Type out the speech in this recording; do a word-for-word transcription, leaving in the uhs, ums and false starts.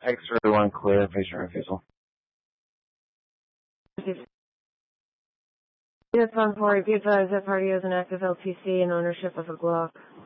X-ray one clear, patient refusal. Units on four, be advised that party has an active L T C and ownership of a Glock.